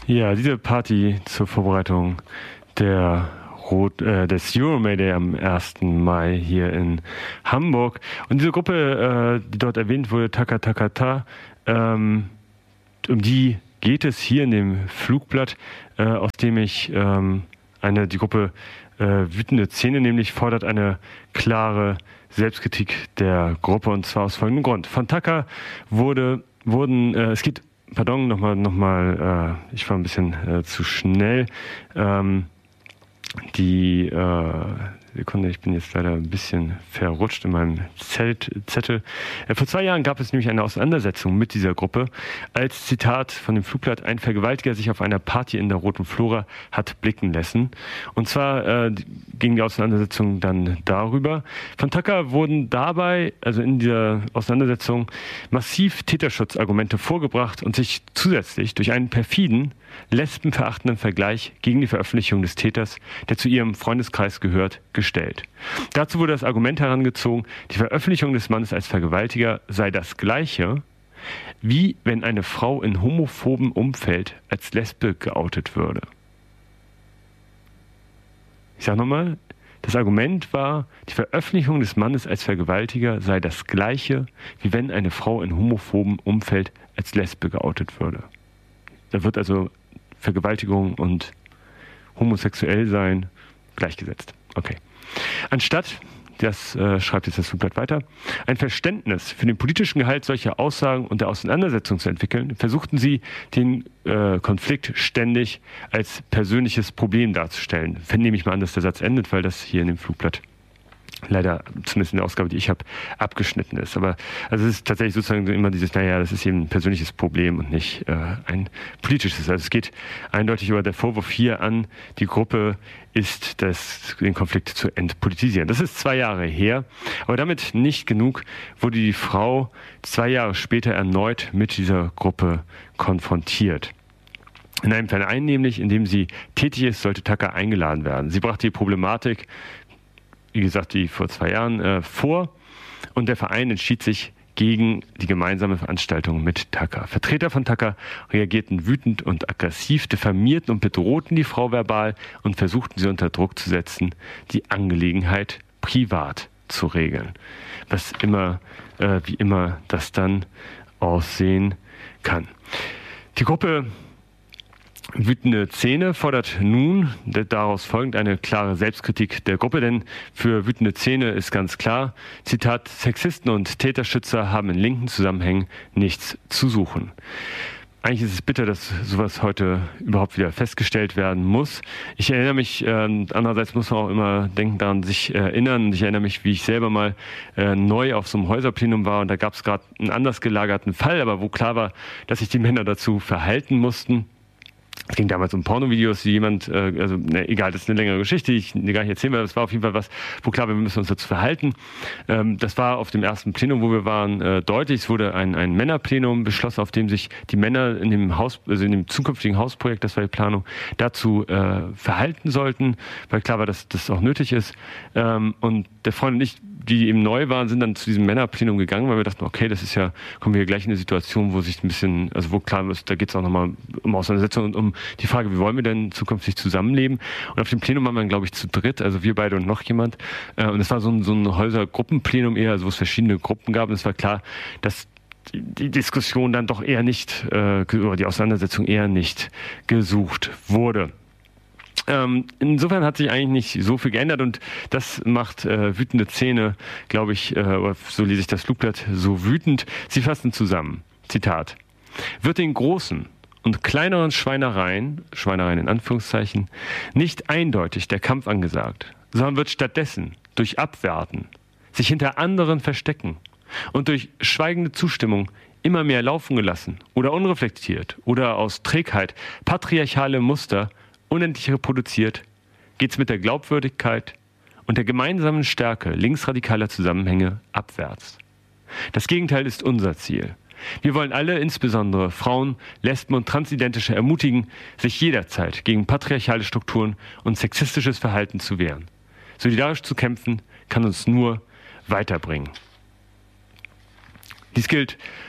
Ja, diese Party zur Vorbereitung des Euromayday am 1. Mai hier in Hamburg. Und diese Gruppe, die dort erwähnt wurde, Taka Taka Ta, um die geht es hier in dem Flugblatt, aus dem ich die Gruppe Wütende Zähne nämlich fordert eine klare Selbstkritik der Gruppe, und zwar aus folgendem Grund. Von Taka ich war ein bisschen zu schnell. Sekunde, ich bin jetzt leider ein bisschen verrutscht in meinem Zettel. Vor 2 Jahren gab es nämlich eine Auseinandersetzung mit dieser Gruppe, als, Zitat von dem Flugblatt, ein Vergewaltiger sich auf einer Party in der Roten Flora hat blicken lassen. Und zwar ging die Auseinandersetzung dann darüber. Von Taka wurden dabei, also in dieser Auseinandersetzung, massiv Täterschutzargumente vorgebracht und sich zusätzlich durch einen perfiden, lesbenverachtenden Vergleich gegen die Veröffentlichung des Täters, der zu ihrem Freundeskreis gehört, gestellt. Dazu wurde das Argument herangezogen, die Veröffentlichung des Mannes als Vergewaltiger sei das Gleiche, wie wenn eine Frau in homophobem Umfeld als Lesbe geoutet würde. Ich sage nochmal, das Argument war, die Veröffentlichung des Mannes als Vergewaltiger sei das Gleiche, wie wenn eine Frau in homophobem Umfeld als Lesbe geoutet würde. Da wird also Vergewaltigung und homosexuell sein gleichgesetzt. Okay. Anstatt, das schreibt jetzt das Flugblatt weiter, ein Verständnis für den politischen Gehalt solcher Aussagen und der Auseinandersetzung zu entwickeln, versuchten sie, den Konflikt ständig als persönliches Problem darzustellen. Nehme ich mal an, dass der Satz endet, weil das hier in dem Flugblatt leider, zumindest in der Ausgabe, die ich habe, abgeschnitten ist. Aber also es ist tatsächlich sozusagen immer dieses, das ist eben ein persönliches Problem und nicht ein politisches. Also es geht eindeutig über der Vorwurf hier an, die Gruppe ist, den Konflikt zu entpolitisieren. Das ist 2 Jahre her, aber damit nicht genug, wurde die Frau 2 Jahre später erneut mit dieser Gruppe konfrontiert. In einem Verein nämlich, in dem sie tätig ist, sollte Taka eingeladen werden. Sie brachte die Problematik, wie gesagt, die vor 2 Jahren vor, und der Verein entschied sich gegen die gemeinsame Veranstaltung mit Taka. Vertreter von Taka reagierten wütend und aggressiv, diffamierten und bedrohten die Frau verbal und versuchten sie unter Druck zu setzen, die Angelegenheit privat zu regeln. Was immer, wie immer das dann aussehen kann. Die Gruppe Wütende Zähne fordert nun daraus folgend eine klare Selbstkritik der Gruppe, denn für Wütende Zähne ist ganz klar, Zitat, Sexisten und Täterschützer haben in linken Zusammenhängen nichts zu suchen. Eigentlich ist es bitter, dass sowas heute überhaupt wieder festgestellt werden muss. Ich erinnere mich, andererseits muss man auch immer denken daran, sich erinnern. Und ich erinnere mich, wie ich selber mal neu auf so einem Häuserplenum war, und da gab es gerade einen anders gelagerten Fall, aber wo klar war, dass sich die Männer dazu verhalten mussten. Es ging damals um Pornovideos, die jemand, egal, das ist eine längere Geschichte, die ich gar nicht erzählen will, das war auf jeden Fall was, wo klar, wir müssen uns dazu verhalten. Das war auf dem ersten Plenum, wo wir waren, deutlich. Es wurde ein Männerplenum beschlossen, auf dem sich die Männer in dem Haus, also in dem zukünftigen Hausprojekt, das war die Planung, dazu verhalten sollten, weil klar war, dass das auch nötig ist. Und der Freund und ich, die eben neu waren, sind dann zu diesem Männerplenum gegangen, weil wir dachten, okay, das ist ja, kommen wir hier gleich in eine Situation, wo sich ein bisschen, also wo klar ist, da geht es auch nochmal um Auseinandersetzung und um die Frage, wie wollen wir denn zukünftig zusammenleben? Und auf dem Plenum waren wir, glaube ich, zu dritt, also wir beide und noch jemand. Und es war so ein Häusergruppenplenum eher, also wo es verschiedene Gruppen gab. Und es war klar, dass die Diskussion dann doch eher nicht, oder die Auseinandersetzung eher nicht gesucht wurde. Insofern hat sich eigentlich nicht so viel geändert, und das macht Wütende Zähne, glaube ich, oder so lese ich das Flugblatt, so wütend. Sie fassen zusammen, Zitat, wird den großen und kleineren Schweinereien in Anführungszeichen, nicht eindeutig der Kampf angesagt, sondern wird stattdessen durch Abwerten, sich hinter anderen verstecken und durch schweigende Zustimmung immer mehr laufen gelassen oder unreflektiert oder aus Trägheit patriarchale Muster unendlich reproduziert, geht es mit der Glaubwürdigkeit und der gemeinsamen Stärke linksradikaler Zusammenhänge abwärts. Das Gegenteil ist unser Ziel. Wir wollen alle, insbesondere Frauen, Lesben und Transidentische, ermutigen, sich jederzeit gegen patriarchale Strukturen und sexistisches Verhalten zu wehren. Solidarisch zu kämpfen, kann uns nur weiterbringen. Dies gilt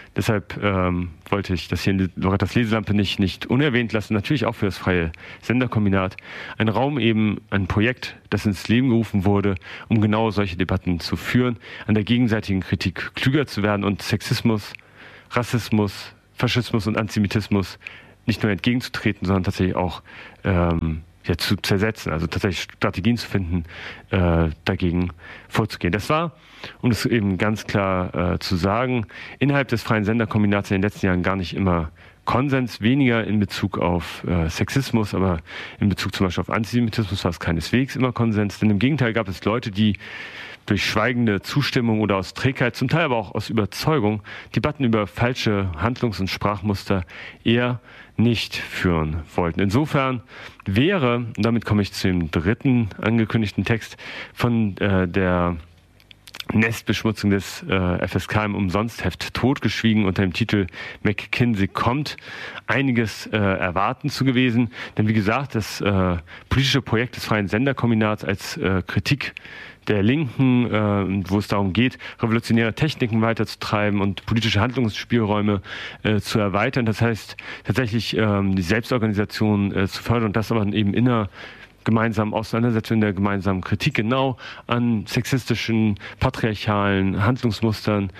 Deshalb wollte ich das hier in Lorettas Leselampe nicht unerwähnt lassen. Natürlich auch für das Freie Senderkombinat. Ein Raum eben, ein Projekt, das ins Leben gerufen wurde, um genau solche Debatten zu führen, an der gegenseitigen Kritik klüger zu werden und Sexismus, Rassismus, Faschismus und Antisemitismus nicht nur entgegenzutreten, sondern tatsächlich auch zu zersetzen, also tatsächlich Strategien zu finden, dagegen vorzugehen. Das war, um das eben ganz klar zu sagen, innerhalb des Freien Senderkombinats in den letzten Jahren gar nicht immer Konsens, weniger in Bezug auf Sexismus, aber in Bezug zum Beispiel auf Antisemitismus war es keineswegs immer Konsens, denn im Gegenteil gab es Leute, die durch schweigende Zustimmung oder aus Trägheit, zum Teil aber auch aus Überzeugung, Debatten über falsche Handlungs- und Sprachmuster eher nicht führen wollten. Insofern wäre, und damit komme ich zu dem dritten angekündigten Text, von der Nestbeschmutzung des FSK im Umsonstheft totgeschwiegen unter dem Titel McKinsey kommt, einiges erwarten zu gewesen. Denn wie gesagt, das politische Projekt des Freien Senderkombinats als Kritik der Linken, wo es darum geht, revolutionäre Techniken weiterzutreiben und politische Handlungsspielräume zu erweitern. Das heißt, tatsächlich die Selbstorganisation zu fördern und das aber eben in einer gemeinsamen Auseinandersetzung, in der gemeinsamen Kritik genau an sexistischen, patriarchalen Handlungsmustern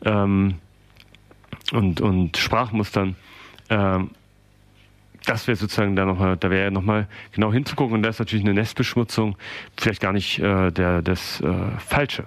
und Sprachmustern. Das wäre sozusagen da wäre nochmal genau hinzugucken und da ist natürlich eine Nestbeschmutzung vielleicht gar nicht das Falsche.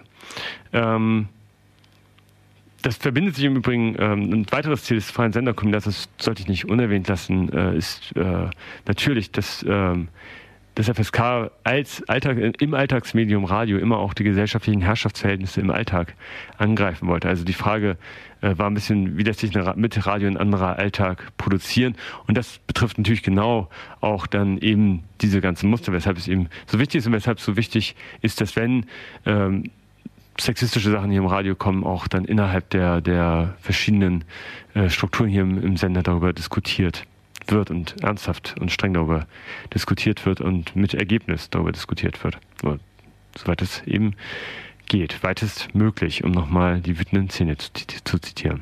Das verbindet sich im Übrigen, ein weiteres Ziel des Freien Senderkombinats, das sollte ich nicht unerwähnt lassen, ist natürlich, dass das FSK im Alltagsmedium Radio immer auch die gesellschaftlichen Herrschaftsverhältnisse im Alltag angreifen wollte. Also die Frage war ein bisschen, wie lässt sich mit Radio ein anderer Alltag produzieren? Und das betrifft natürlich genau auch dann eben diese ganzen Muster, weshalb es eben so wichtig ist und weshalb es so wichtig ist, dass wenn sexistische Sachen hier im Radio kommen, auch dann innerhalb der verschiedenen Strukturen hier im Sender darüber diskutiert wird und ernsthaft und streng darüber diskutiert wird und mit Ergebnis darüber diskutiert wird. Soweit es eben geht. Weitest möglich, um nochmal die wütenden Zähne zu zitieren.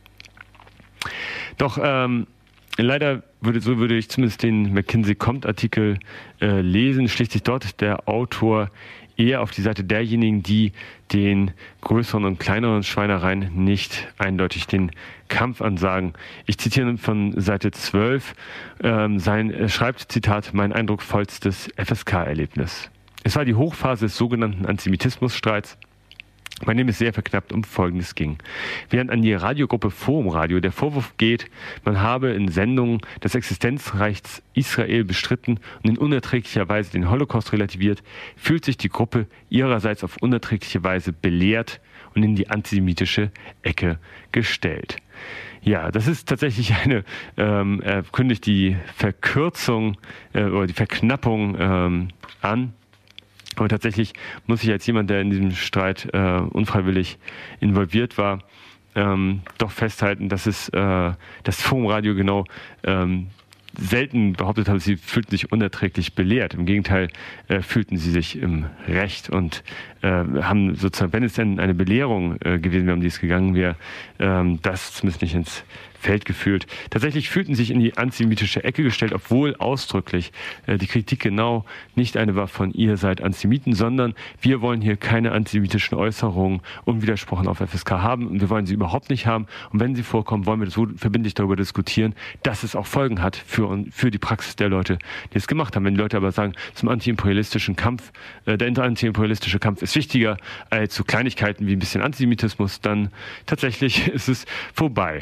Doch leider würde ich zumindest den McKinsey-Kommt-Artikel lesen, schlicht sich dort der Autor eher auf die Seite derjenigen, die den größeren und kleineren Schweinereien nicht eindeutig den Kampf ansagen. Ich zitiere von Seite 12, schreibt, Zitat, mein eindrucksvollstes FSK-Erlebnis. Es war die Hochphase des sogenannten Antisemitismusstreits, bei dem es sehr verknappt um Folgendes ging. Während an die Radiogruppe Forum Radio der Vorwurf geht, man habe in Sendungen das Existenzrecht Israel bestritten und in unerträglicher Weise den Holocaust relativiert, fühlt sich die Gruppe ihrerseits auf unerträgliche Weise belehrt und in die antisemitische Ecke gestellt. Ja, das ist tatsächlich er kündigt die Verkürzung oder die Verknappung an. Aber tatsächlich muss ich als jemand, der in diesem Streit unfreiwillig involviert war, doch festhalten, dass das Forum-Radio genau selten behauptet haben, sie fühlten sich unerträglich belehrt. Im Gegenteil fühlten sie sich im Recht und haben sozusagen, wenn es denn eine Belehrung gewesen wäre, um die es gegangen wäre, das zumindest nicht ins Feld gefühlt. Tatsächlich fühlten sich in die antisemitische Ecke gestellt, obwohl ausdrücklich die Kritik genau nicht eine war von ihr seid Antisemiten, sondern wir wollen hier keine antisemitischen Äußerungen unwidersprochen auf FSK haben und wir wollen sie überhaupt nicht haben und wenn sie vorkommen, wollen wir so verbindlich darüber diskutieren, dass es auch Folgen hat für die Praxis der Leute, die es gemacht haben. Wenn die Leute aber sagen, zum antiimperialistischen Kampf, der antiimperialistische Kampf ist wichtiger als so Kleinigkeiten wie ein bisschen Antisemitismus, dann tatsächlich ist es vorbei.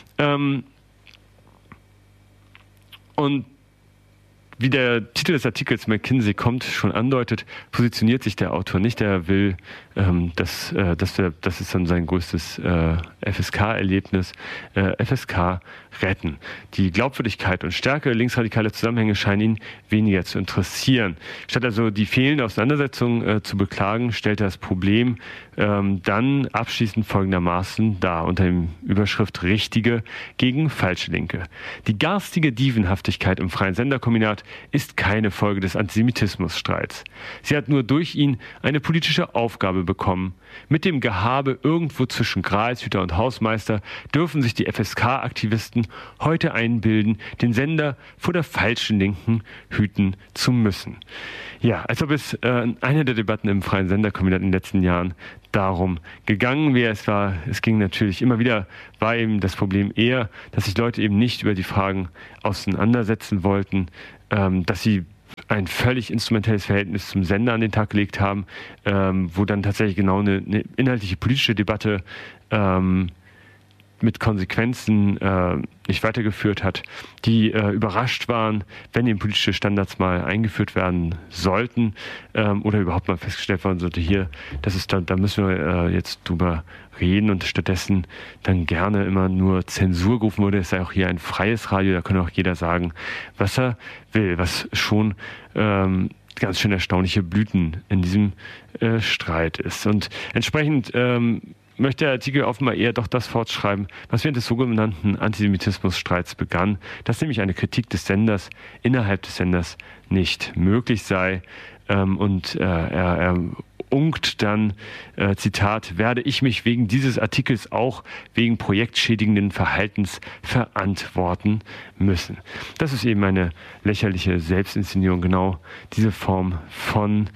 Und wie der Titel des Artikels McKinsey kommt schon andeutet, positioniert sich der Autor nicht. Er will, das ist dann sein größtes FSK-Erlebnis, FSK retten. Die Glaubwürdigkeit und Stärke linksradikaler Zusammenhänge scheinen ihn weniger zu interessieren. Statt also die fehlende Auseinandersetzung zu beklagen, stellt er das Problem dann abschließend folgendermaßen dar, unter dem Überschrift Richtige gegen falsche Linke. Die garstige Dievenhaftigkeit im Freien Senderkombinat ist keine Folge des Antisemitismusstreits. Sie hat nur durch ihn eine politische Aufgabe bekommen. Mit dem Gehabe irgendwo zwischen Gralshüter und Hausmeister dürfen sich die FSK-Aktivisten heute einbilden, den Sender vor der falschen Linken hüten zu müssen. Ja, als ob es eine der Debatten im Freien Senderkombinat in den letzten Jahren darum gegangen wäre. Es ging natürlich immer wieder, war eben das Problem eher, dass sich Leute eben nicht über die Fragen auseinandersetzen wollten, dass sie ein völlig instrumentelles Verhältnis zum Sender an den Tag gelegt haben, wo dann tatsächlich genau eine inhaltliche politische Debatte mit Konsequenzen nicht weitergeführt hat, die überrascht waren, wenn eben politische Standards mal eingeführt werden sollten oder überhaupt mal festgestellt werden sollte, hier, da müssen wir jetzt drüber reden und stattdessen dann gerne immer nur Zensur gerufen wurde. Es sei auch hier ein freies Radio, da kann auch jeder sagen, was er will, was schon ganz schön erstaunliche Blüten in diesem Streit ist. Und entsprechend möchte der Artikel offenbar eher doch das fortschreiben, was während des sogenannten Antisemitismusstreits begann, dass nämlich eine Kritik des Senders innerhalb des Senders nicht möglich sei. Und er unkt dann, Zitat, werde ich mich wegen dieses Artikels auch wegen projektschädigenden Verhaltens verantworten müssen. Das ist eben eine lächerliche Selbstinszenierung, genau diese Form von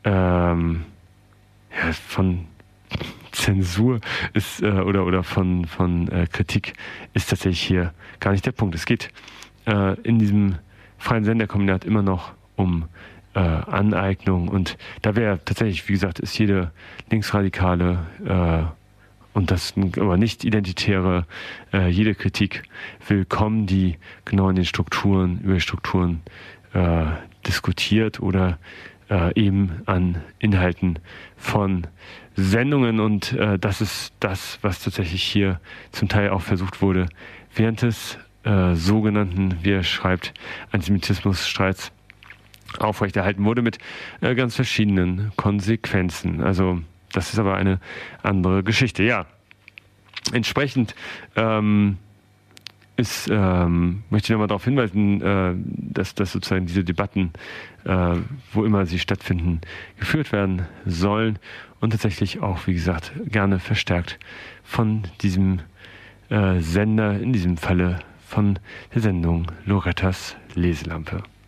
Zensur ist oder von Kritik ist tatsächlich hier gar nicht der Punkt. Es geht in diesem Freien Senderkombinat immer noch um Aneignung und da wäre tatsächlich, wie gesagt, ist jede linksradikale und das aber nicht identitäre, jede Kritik willkommen, die genau in den Strukturen, über Strukturen diskutiert oder eben an Inhalten von Sendungen und das ist das, was tatsächlich hier zum Teil auch versucht wurde, während des sogenannten, wie er schreibt, Antisemitismusstreits aufrechterhalten wurde mit ganz verschiedenen Konsequenzen. Also das ist aber eine andere Geschichte. Ja, entsprechend möchte ich nochmal darauf hinweisen, dass sozusagen diese Debatten, wo immer sie stattfinden, geführt werden sollen und tatsächlich auch, wie gesagt, gerne verstärkt von diesem Sender, in diesem Falle von der Sendung Lorettas Leselampe.